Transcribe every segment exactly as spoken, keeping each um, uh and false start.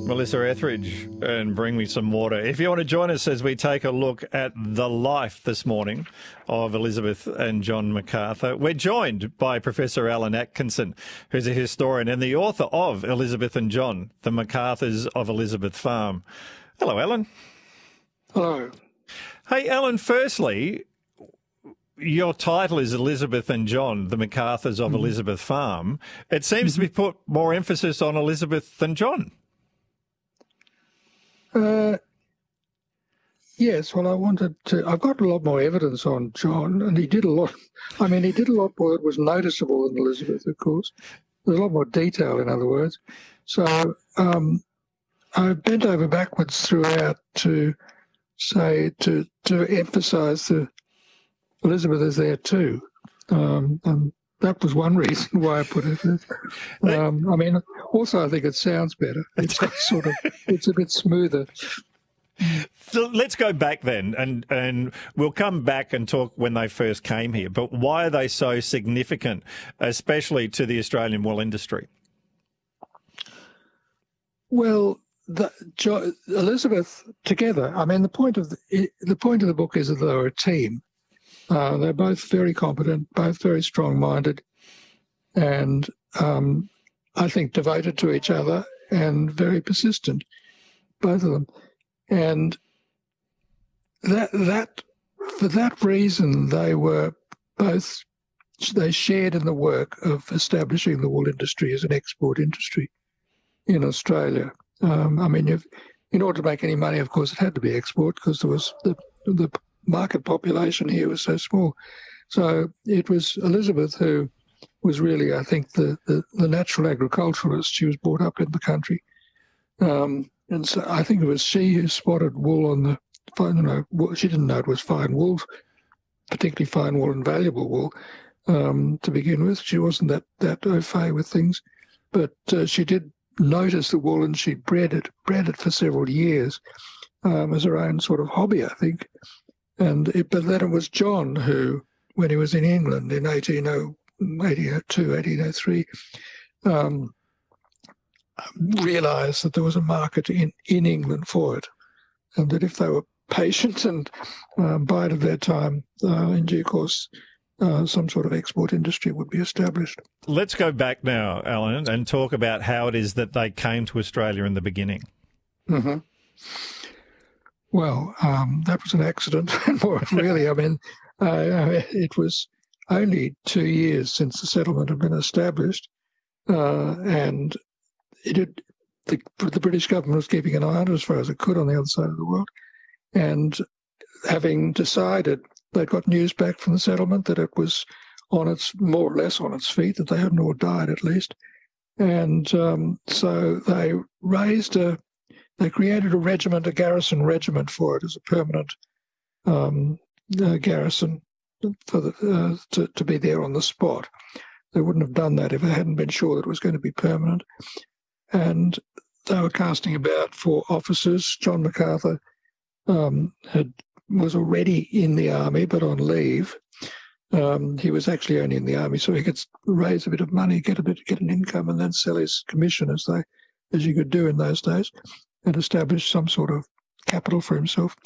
Melissa Etheridge, and bring me some water. If you want to join us as we take a look at the life this morning of Elizabeth and John Macarthur, we're joined by Professor Alan Atkinson, who's a historian and the author of Elizabeth and John, The Macarthurs of Elizabeth Farm. Hello, Alan. Hello. Hey, Alan, firstly, your title is Elizabeth and John, The Macarthurs of mm-hmm. Elizabeth Farm. It seems mm-hmm. to be put more emphasis on Elizabeth than John. Uh, yes, well, I wanted to, I've got a lot more evidence on John, and he did a lot, I mean, he did a lot more that was noticeable than Elizabeth, of course. There's a lot more detail, in other words. So um, I bent over backwards throughout to say, to, to emphasise the Elizabeth is there too. Um, and that was one reason why I put it there. Um, I mean, also I think it sounds better. It's sort of, it's a bit smoother. So let's go back then, and, and we'll come back and talk when they first came here. But why are they so significant, especially to the Australian wool industry? Well, the, jo, Elizabeth together. I mean, the point of the, the point of the book is that they were a team. Uh, they're both very competent, both very strong-minded, and um, I think devoted to each other and very persistent, both of them. And that that for that reason, they were both, they shared in the work of establishing the wool industry as an export industry in Australia. Um, I mean, if, in order to make any money, of course, it had to be export because there was the the market population here was so small. So it was Elizabeth who was really, I think, the, the, the natural agriculturalist. She was brought up in the country. Um, and so I think it was she who spotted wool on the, you know, she didn't know it was fine wool, particularly fine wool and valuable wool um, to begin with. She wasn't that, that au fait with things. But uh, she did notice the wool, and she bred it, bred it for several years um, as her own sort of hobby, I think. And it, but then it was John who, when he was in England in eighteen oh two, eighteen oh three, um, realised that there was a market in, in England for it, and that if they were patient and um, bided their time, uh, in due course, uh, some sort of export industry would be established. Let's go back now, Alan, and talk about how it is that they came to Australia in the beginning. Mm-hmm. Well, um, that was an accident. Really, I mean, uh, it was only two years since the settlement had been established, uh, and it had, the, the British government was keeping an eye on it as far as it could on the other side of the world. And having decided, they got news back from the settlement that it was on its, more or less on its feet, that they hadn't all died at least. And um, so they raised a They created a regiment, a garrison regiment for it as a permanent um, uh, garrison for the, uh, to, to be there on the spot. They wouldn't have done that if they hadn't been sure that it was going to be permanent. And they were casting about for officers. John Macarthur um, had was already in the army, but on leave. Um, he was actually only in the army, so he could raise a bit of money, get a bit, get an income, and then sell his commission, as they, as you could do in those days, and establish some sort of capital for himself.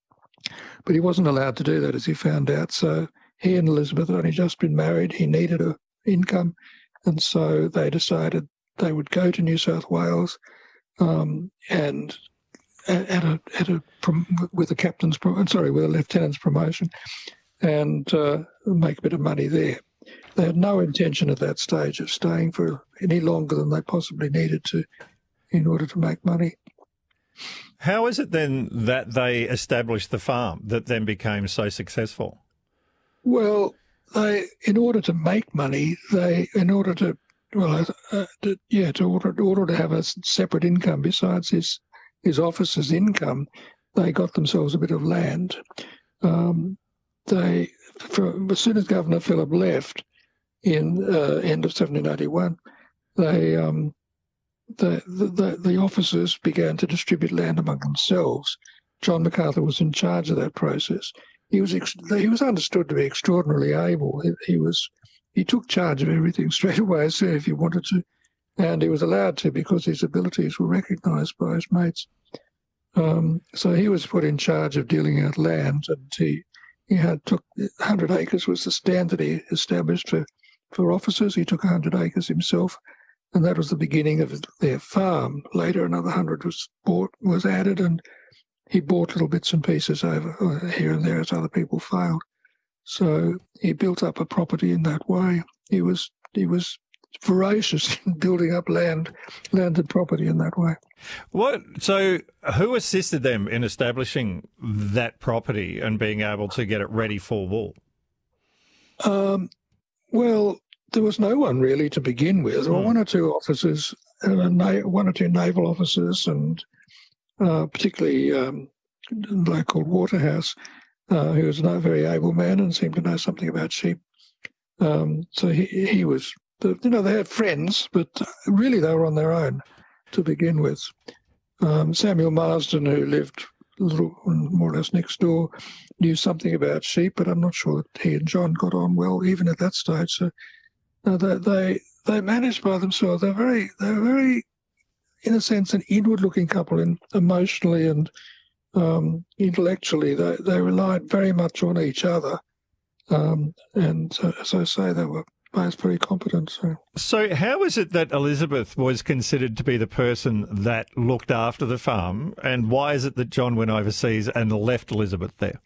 But he wasn't allowed to do that, as he found out. So he and Elizabeth had only just been married. He needed an income, and so they decided they would go to New South Wales um, and at a at a with a captain's sorry with a lieutenant's promotion, and uh, make a bit of money there. They had no intention at that stage of staying for any longer than they possibly needed to in order to make money. How is it then that they established the farm that then became so successful? Well, they, in order to make money, they, in order to, well, uh, to, yeah, to order, in order to have a separate income besides his his officer's income, they got themselves a bit of land. Um, they, for, as soon as Governor Phillip left in uh, end of seventeen eighty-one, they. Um, The, the, the officers began to distribute land among themselves. John Macarthur was in charge of that process. He was ex he was understood to be extraordinarily able. He, he was he took charge of everything straight away, so if he wanted to, and he was allowed to because his abilities were recognised by his mates. Um, so he was put in charge of dealing out land, and he he had took one hundred acres was the standard he established for, for officers. He took one hundred acres himself, and that was the beginning of their farm. Later, another one hundred was bought, was added, and he bought little bits and pieces over uh, here and there as other people failed. So he built up a property in that way. He was he was voracious in building up land, landed property in that way. What? So who assisted them in establishing that property and being able to get it ready for war? Um, well, there was no one really to begin with. There were one or two officers, and a na- one or two naval officers, and uh, particularly um, a bloke called Waterhouse, uh, who was a very able man and seemed to know something about sheep. Um, so he he was, you know, they had friends, but really they were on their own to begin with. Um, Samuel Marsden, who lived a little more or less next door, knew something about sheep, but I'm not sure that he and John got on well even at that stage. So no, they they they managed by themselves. They're very they're very, in a sense, an inward-looking couple, in emotionally and um, intellectually. They they relied very much on each other, um, and uh, as I say, they were both very competent. So. so how is it that Elizabeth was considered to be the person that looked after the farm, and why is it that John went overseas and left Elizabeth there?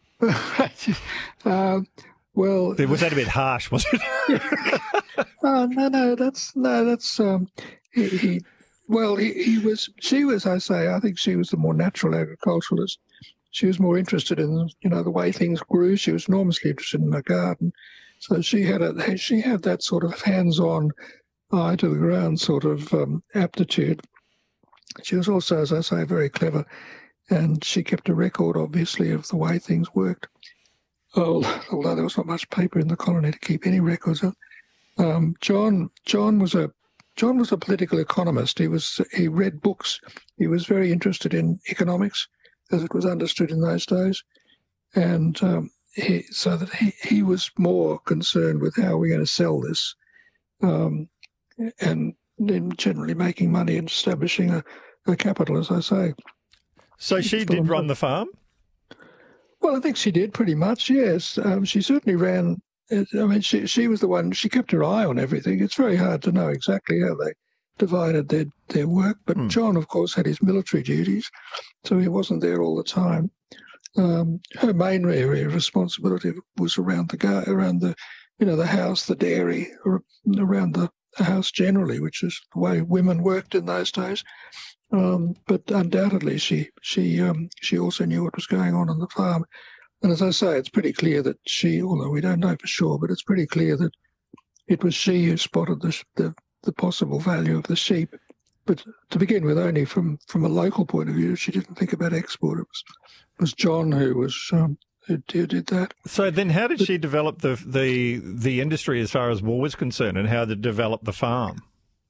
um, well, was that a bit harsh, was it? oh, no, no, that's no, that's um, he, he. Well, he, he was. She was. I say. I think she was the more natural agriculturalist. She was more interested in, you know, the way things grew. She was enormously interested in the garden. So she had a she had that sort of hands-on, eye to the ground sort of um, aptitude. She was also, as I say, very clever, and she kept a record, obviously, of the way things worked. Oh, although there was not much paper in the colony to keep any records of. Um, John John was a John was a political economist. He was he read books. He was very interested in economics, as it was understood in those days, and um, He, so that he, he was more concerned with how we're going to sell this, um, and then generally making money and establishing a, a capital, as I say. So she did run the farm? Well, I think she did pretty much, yes. Um, she certainly ran, I mean, she, she was the one, she kept her eye on everything. It's very hard to know exactly how they divided their, their work, but mm. John, of course, had his military duties, so he wasn't there all the time. Um, her main area of responsibility was around the gar- around the, you know, the house, the dairy, or around the house generally, which is the way women worked in those days. Um, but undoubtedly, she she um, she also knew what was going on on the farm. And as I say, it's pretty clear that she, although we don't know for sure, but it's pretty clear that it was she who spotted the the, the possible value of the sheep. But to begin with, only from, from a local point of view, she didn't think about export. It was, it was John who was um, who, who did that. So then, how did but, she develop the the the industry as far as war was concerned, and how to develop the farm?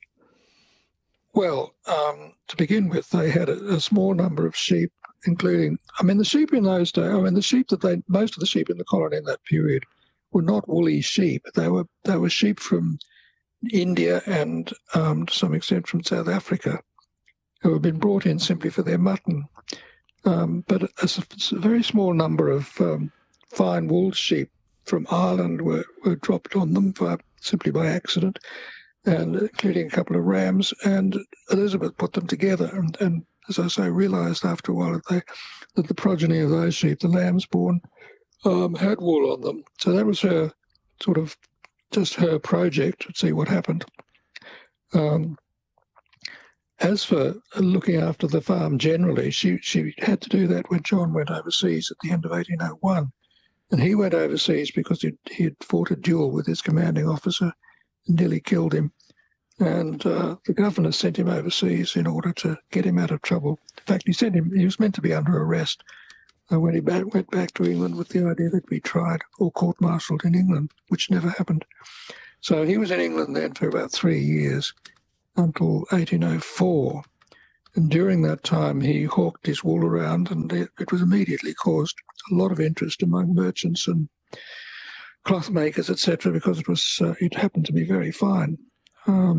Well, um, to begin with, they had a, a small number of sheep, including. I mean, the sheep in those days. I mean, the sheep that they most of the sheep in the colony in that period were not woolly sheep. They were they were sheep from India and um, to some extent from South Africa, who had been brought in simply for their mutton. Um, but a, a very small number of um, fine wool sheep from Ireland were, were dropped on them for, simply by accident, and including a couple of rams. And Elizabeth put them together, and, and as I say, realised after a while that, they, that the progeny of those sheep, the lambs born, um, had wool on them. So that was her sort of just her project to see what happened. Um, as for looking after the farm generally, she she had to do that when John went overseas at the end of eighteen oh one. And he went overseas because he he had fought a duel with his commanding officer and nearly killed him. And uh, the governor sent him overseas in order to get him out of trouble. In fact, he sent him, he was meant to be under arrest uh, when he back, went back to England with the idea that he'd be tried or court-martialed in England, which never happened. So he was in England then for about three years until eighteen oh four. And during that time, he hawked his wool around, and it, it was immediately caused a lot of interest among merchants and cloth makers, et cetera, because it was uh, it happened to be very fine. Um,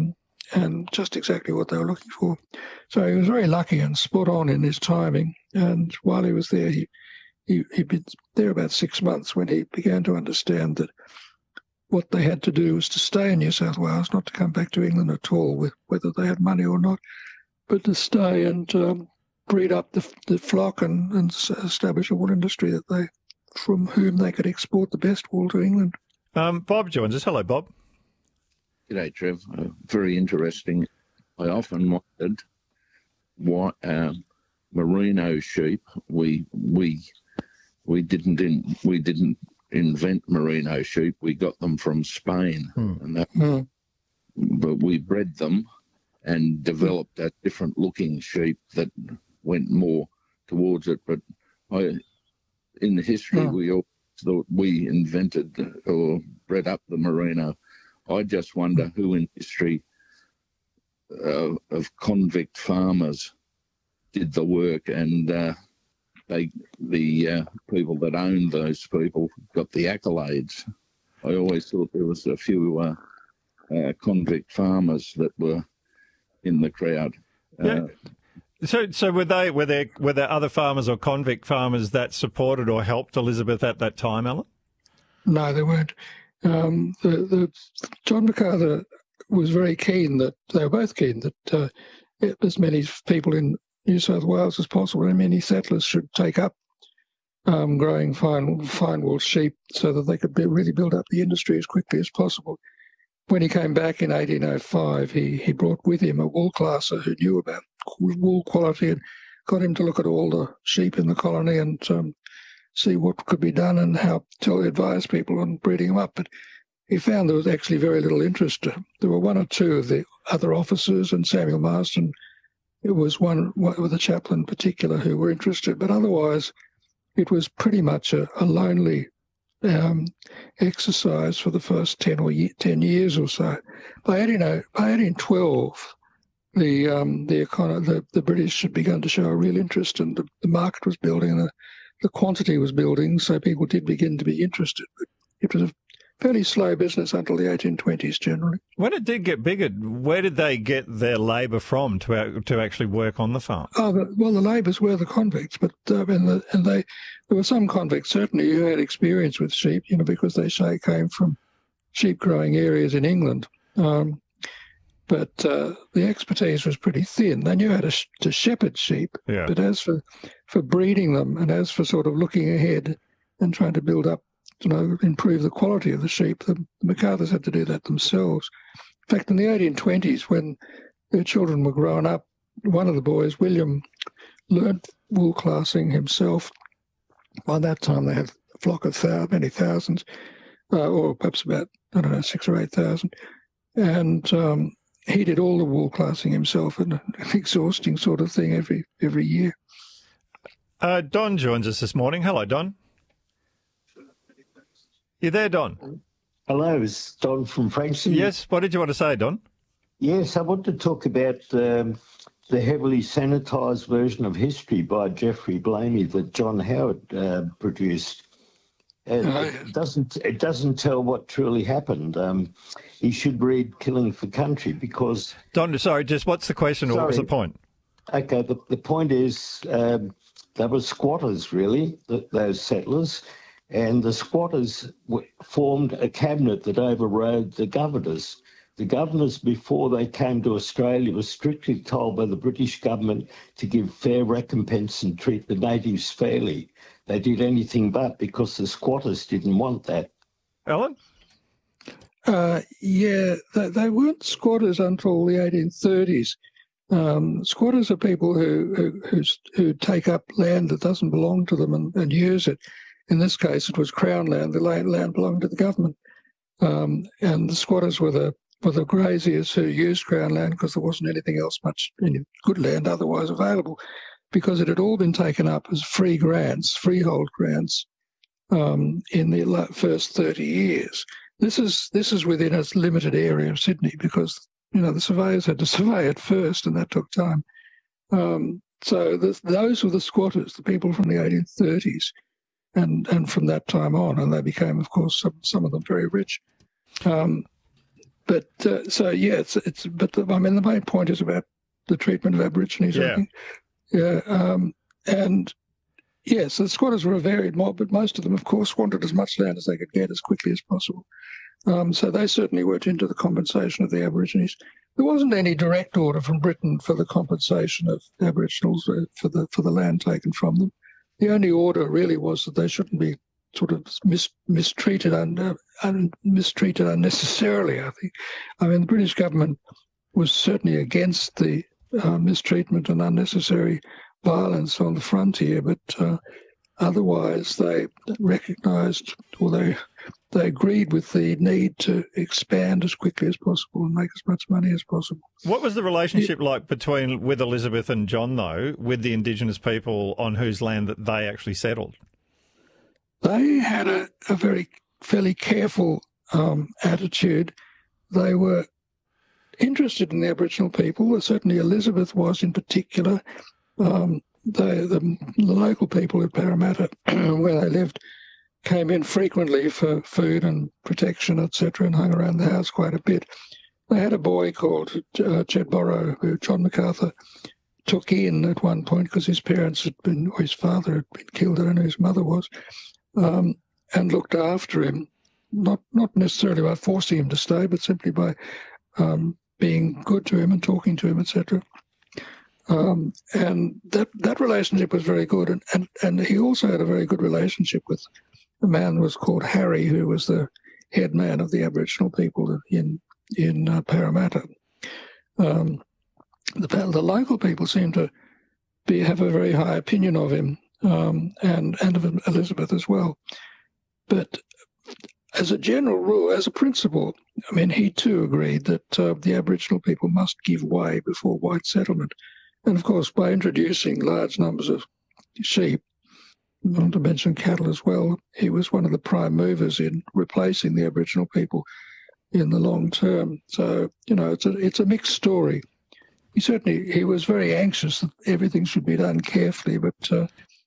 and just exactly what they were looking for. So he was very lucky and spot on in his timing. And while he was there, he, he, he'd been there about six months when he began to understand that what they had to do was to stay in New South Wales, not to come back to England at all, with whether they had money or not, but to stay and um, breed up the, the flock and, and establish a wool industry that they, from whom they could export the best wool to England. Um, Bob joins us. Hello, Bob. G'day, Trev. Uh, very interesting. I often wondered why uh, merino sheep. We we we didn't in, we didn't invent merino sheep. We got them from Spain, hmm. and that, Hmm. but we bred them and developed a different looking sheep that went more towards it. But I, in the history, Hmm. we all thought we invented or bred up the merino. I just wonder who in history uh, of convict farmers did the work, and uh, they the uh, people that owned those people got the accolades. I always thought there was a few uh, uh, convict farmers that were in the crowd. Yeah. Uh, So, so were they were there were there other farmers or convict farmers that supported or helped Elizabeth at that time, Alan? No, they weren't. Um, the, the John Macarthur was very keen that they were both keen that uh, as many people in New South Wales as possible and many settlers should take up um, growing fine fine wool sheep so that they could be, really build up the industry as quickly as possible. When he came back in eighteen oh five, he, he brought with him a wool classer who knew about wool quality and got him to look at all the sheep in the colony and um, see what could be done and how to advise people on breeding them up. But he found there was actually very little interest. There were one or two of the other officers and Samuel Marston. It was one, one with a chaplain in particular who were interested, but otherwise it was pretty much a, a lonely um, exercise for the first ten or ye- ten years or so. By eighteen, by eighteen twelve, the um, the, economy, the the British had begun to show a real interest, and the, the market was building, and the, the quantity was building, so people did begin to be interested. But it was a fairly slow business until the eighteen twenties generally. When it did get bigger, where did they get their labour from to to actually work on the farm? Oh, the, well, the labourers were the convicts, but uh, and, the, and they there were some convicts certainly who had experience with sheep, you know, because they say came from sheep growing areas in England. Um, but uh, the expertise was pretty thin. They knew how to, sh- to shepherd sheep, Yeah. but as for for breeding them and as for sort of looking ahead and trying to build up, you know, improve the quality of the sheep, the, the MacArthurs had to do that themselves. In fact, in the eighteen twenties, when their children were growing up, one of the boys, William, learnt wool classing himself. By that time, they had a flock of thou- many thousands, uh, or perhaps about, I don't know, six or eight thousand. And um, he did all the wool classing himself, and an exhausting sort of thing every every year. Uh, Don joins us this morning. Hello, Don. You there, Don? Hello, it's Don from Frankston. Yes. What did you want to say, Don? Yes, I want to talk about um, the heavily sanitised version of history by Geoffrey Blamey that John Howard uh, produced. And Oh, it doesn't it doesn't tell what truly happened. Um, he should read Killing for Country because... Don, sorry, just what's the question or what was the Sorry. point? Okay, the, the point is um, they were squatters, really, th those settlers, and the squatters w- formed a cabinet that overrode the governors. The governors, before they came to Australia, were strictly told by the British government to give fair recompense and treat the natives fairly. They did anything but because the squatters didn't want that. Alan? Uh, yeah, they, they weren't squatters until the eighteen thirties. Um, squatters are people who, who who who take up land that doesn't belong to them and, and use it. In this case, it was Crown land. The land, land belonged to the government, um, and the squatters were the were the graziers who used Crown land because there wasn't anything else much any good land otherwise available, because it had all been taken up as free grants, freehold grants, um, in the la- first thirty years. This is this is within a limited area of Sydney because, you know, the surveyors had to survey it first, and that took time. Um, so the, those were the squatters, the people from the eighteen thirties, and and from that time on, and they became, of course, some some of them very rich. Um, but uh, so yeah, it's it's. But the, I mean, the main point is about the treatment of Aborigines. Yeah. I think. Yeah. Um, and yes, the squatters were a varied mob, but most of them, of course, wanted as much land as they could get as quickly as possible. Um, so they certainly worked into the compensation of the Aborigines. There wasn't any direct order from Britain for the compensation of Aboriginals uh, for the for the land taken from them. The only order really was that they shouldn't be sort of mis, mistreated and un, mistreated unnecessarily. I think. I mean, the British government was certainly against the uh, mistreatment and unnecessary violence on the frontier, but uh, otherwise they recognised, or they they agreed with the need to expand as quickly as possible and make as much money as possible. What was the relationship like between with Elizabeth and John, though, with the Indigenous people on whose land that they actually settled? They had a, a very fairly careful um, attitude. They were interested in the Aboriginal people. Certainly Elizabeth was in particular. Um, they, the, the local people at Parramatta, where they lived, came in frequently for food and protection, et cetera, and hung around the house quite a bit. They had a boy called uh, Ched Borrow, who John Macarthur took in at one point because his parents had been, or his father had been killed, I don't know who his mother was, um, and looked after him, not not necessarily by forcing him to stay, but simply by um, being good to him and talking to him, et cetera. Um, and that, that relationship was very good. And, and, and he also had a very good relationship with a man who was called Harry, who was the head man of the Aboriginal people in in uh, Parramatta. Um, the, the local people seem to be have a very high opinion of him um, and, and of Elizabeth as well. But as a general rule, as a principle, I mean, he too agreed that uh, the Aboriginal people must give way before white settlement. And of course, by introducing large numbers of sheep, not to mention cattle as well, he was one of the prime movers in replacing the Aboriginal people in the long term. So, you know, it's a it's a mixed story. He certainly he was very anxious that everything should be done carefully, but uh,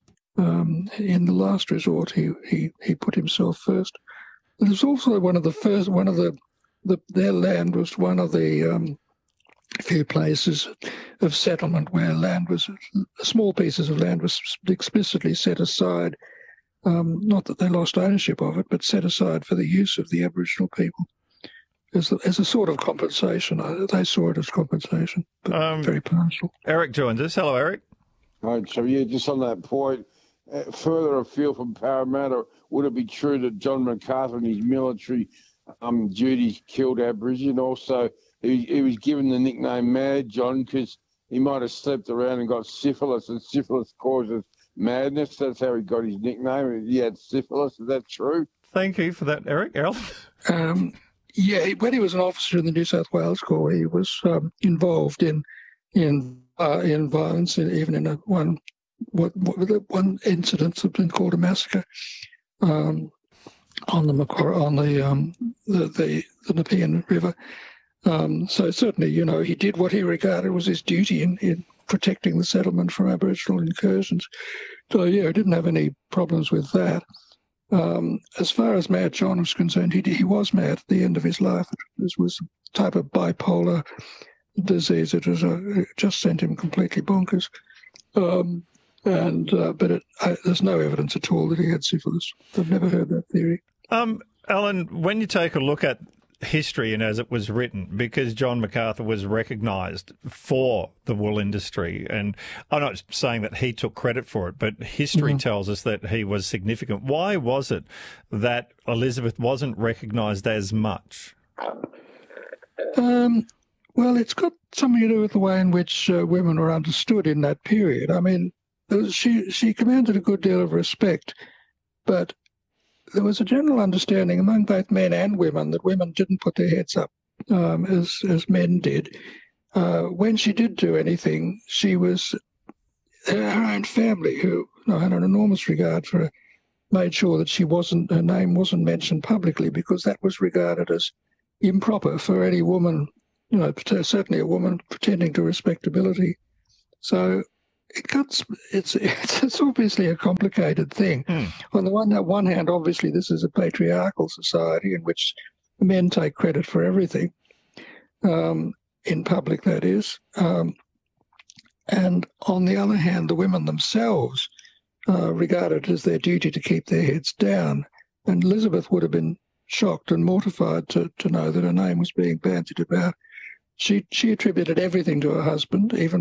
um, in the last resort, he, he he put himself first. It was also one of the first one of the, the their land was one of the um, few places of settlement where land was, small pieces of land was explicitly set aside, um, not that they lost ownership of it, but set aside for the use of the Aboriginal people as a, as a sort of compensation. They saw it as compensation, but um, very partial. Eric joins us. Hello, Eric. Right, so yeah, just on that point, uh, further afield from Parramatta, would it be true that John Macarthur and his military um, duties killed Aboriginal? Also, He, he was given the nickname Mad John because he might have slept around and got syphilis, and syphilis causes madness. That's how he got his nickname. He had syphilis. Is that true? Thank you for that, Eric. Errol? Um, yeah, when he was an officer in the New South Wales Corps, he was um, involved in in uh, in violence, even in a one what, what one incident has been called a massacre um, on the Macquarie, on the um, the, the the Nepean River. Um, so certainly, you know, he did what he regarded was his duty in, in protecting the settlement from Aboriginal incursions. So, yeah, he didn't have any problems with that. Um, as far as Mad John was concerned, he he was mad at the end of his life. This was a type of bipolar disease. It was a, it just sent him completely bonkers. Um, and uh, But it, I, there's no evidence at all that he had syphilis. I've never heard that theory. Um, Alan, when you take a look at history and as it was written, because John Macarthur was recognised for the wool industry, and I'm not saying that he took credit for it, but history mm-hmm. tells us that he was significant. Why was it that Elizabeth wasn't recognised as much? Um, well, it's got something to do with the way in which uh, women were understood in that period. I mean, was, she she commanded a good deal of respect, but there was a general understanding among both men and women that women didn't put their heads up um, as as men did. Uh, when she did do anything, she was her own family, who you know, had an enormous regard for her, made sure that she wasn't her name wasn't mentioned publicly, because that was regarded as improper for any woman, you know, certainly a woman pretending to respectability. So it cuts. It's it's, it's obviously a complicated thing. Mm. On the one one hand, obviously, this is a patriarchal society in which men take credit for everything. um, in public, that is. Um, and on the other hand, the women themselves uh, regarded it as their duty to keep their heads down. And Elizabeth would have been shocked and mortified to, to know that her name was being bandied about. She, she attributed everything to her husband, even